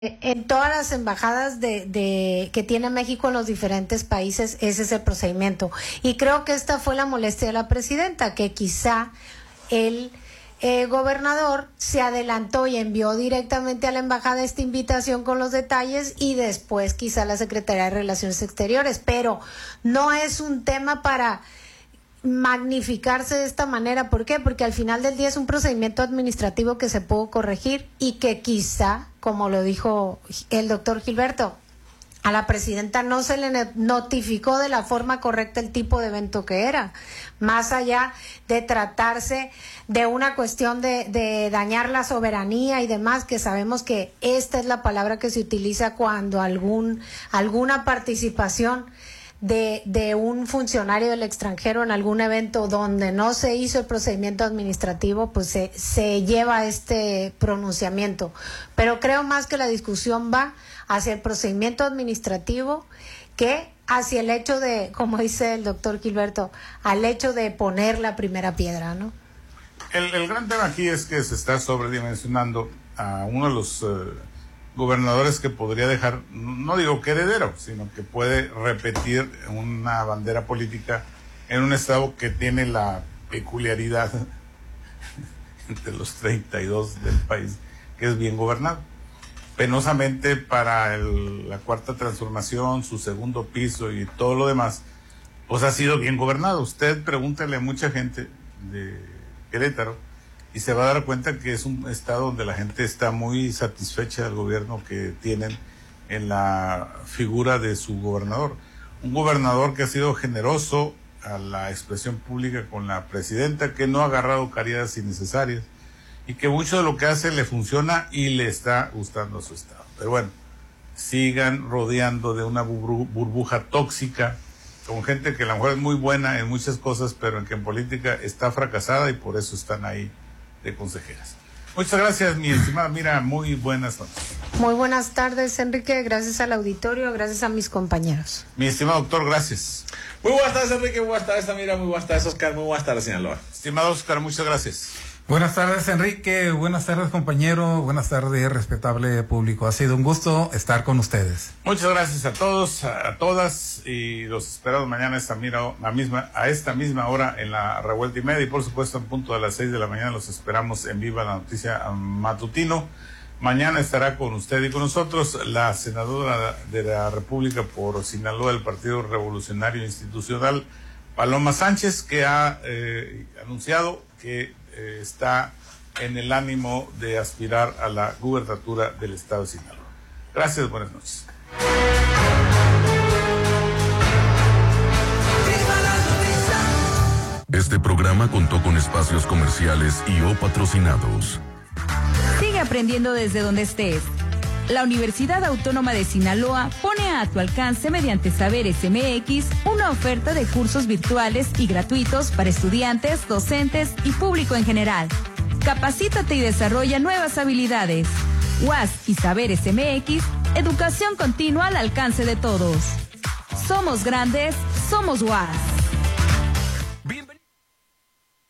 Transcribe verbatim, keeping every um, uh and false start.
En todas las embajadas de, de que tiene México en los diferentes países, ese es el procedimiento. Y creo que esta fue la molestia de la presidenta, que quizá el eh, gobernador se adelantó y envió directamente a la embajada esta invitación con los detalles y después quizá la Secretaría de Relaciones Exteriores. Pero no es un tema para magnificarse de esta manera. ¿Por qué? Porque al final del día es un procedimiento administrativo que se pudo corregir y que quizá, como lo dijo el doctor Gilberto, a la presidenta no se le notificó de la forma correcta el tipo de evento que era, más allá de tratarse de una cuestión de, de dañar la soberanía y demás, que sabemos que esta es la palabra que se utiliza cuando algún alguna participación De, de un funcionario del extranjero en algún evento donde no se hizo el procedimiento administrativo, pues se, se lleva este pronunciamiento. Pero creo más que la discusión va hacia el procedimiento administrativo que hacia el hecho de, como dice el doctor Gilberto, al hecho de poner la primera piedra, ¿no? El, el gran tema aquí es que se está sobredimensionando a uno de los Uh, gobernadores que podría dejar, no digo que heredero, sino que puede repetir una bandera política en un estado que tiene la peculiaridad entre los treinta y dos del país, que es bien gobernado. Penosamente para el, la cuarta transformación, su segundo piso y todo lo demás, pues ha sido bien gobernado. Usted pregúntale a mucha gente de Querétaro y se va a dar cuenta que es un estado donde la gente está muy satisfecha del gobierno que tienen en la figura de su gobernador. Un gobernador que ha sido generoso a la expresión pública con la presidenta, que no ha agarrado caridades innecesarias y que mucho de lo que hace le funciona y le está gustando a su estado. Pero bueno, sigan rodeando de una burbuja tóxica con gente que a lo mejor es muy buena en muchas cosas, pero en que en política está fracasada y por eso están ahí de consejeras. Muchas gracias, mi estimada Mira, muy buenas noches. Muy buenas tardes, Enrique, gracias al auditorio, gracias a mis compañeros. Mi estimado doctor, gracias. Muy buenas tardes, Enrique, muy buenas tardes, Mira, muy buenas tardes, Oscar, muy buenas tardes, Sinaloa. Estimado Oscar, muchas gracias. Buenas tardes, Enrique, buenas tardes, compañero, buenas tardes, respetable público. Ha sido un gusto estar con ustedes. Muchas gracias a todos, a, a todas, y los esperamos mañana a esta, mira, a, misma, a esta misma hora en la Revuelta y Media, y por supuesto en punto a las seis de la mañana los esperamos en Viva la Noticia Matutino. Mañana estará con usted y con nosotros la senadora de la República por Sinaloa del Partido Revolucionario Institucional, Paloma Sánchez, que ha eh, anunciado que eh, está en el ánimo de aspirar a la gubernatura del estado de Sinaloa. Gracias, buenas noches. Este programa contó con espacios comerciales y o patrocinados. Sigue aprendiendo desde donde estés. La Universidad Autónoma de Sinaloa pone a tu alcance mediante Saberes M X una oferta de cursos virtuales y gratuitos para estudiantes, docentes y público en general. Capacítate y desarrolla nuevas habilidades. U A S y Saberes M X, educación continua al alcance de todos. Somos grandes, somos U A S.